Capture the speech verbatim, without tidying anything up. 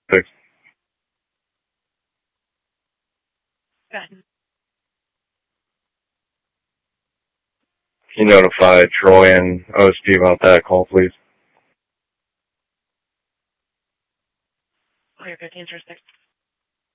Six. Go ahead. Can you notify Troy and O S P about that call, please? Clear fifteen, six.